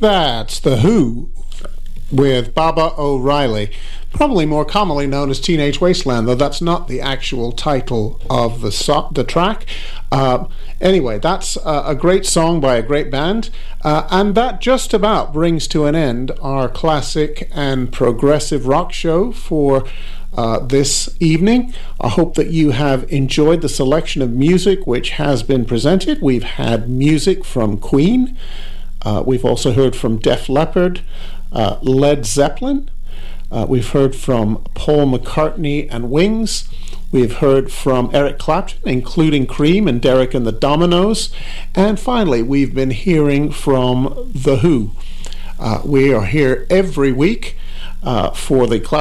That's The Who with Baba O'Riley, probably more commonly known as Teenage Wasteland, though that's not the actual title of the track. Anyway, that's a great song by a great band, and that just about brings to an end our classic and progressive rock show for this evening. I hope that you have enjoyed the selection of music which has been presented. We've had music from Queen. We've also heard from Def Leppard, Led Zeppelin. We've heard from Paul McCartney and Wings. We've heard from Eric Clapton, including Cream and Derek and the Dominoes. And finally, we've been hearing from The Who. We are here every week for the